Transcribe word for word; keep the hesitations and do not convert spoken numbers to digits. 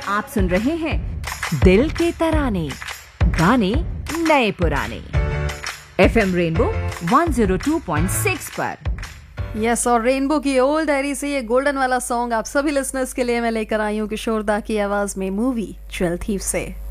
आप सुन रहे हैं दिल के तराने, गाने नए पुराने, FM rainbow one zero two point six पर। यस yes, और रेनबो की ओल्ड डायरी से ये गोल्डन वाला सॉन्ग आप सभी लिसनर्स के लिए मैं लेकर आई हूँ किशोर दा की आवाज में, मूवी ज्वेल थीफ से।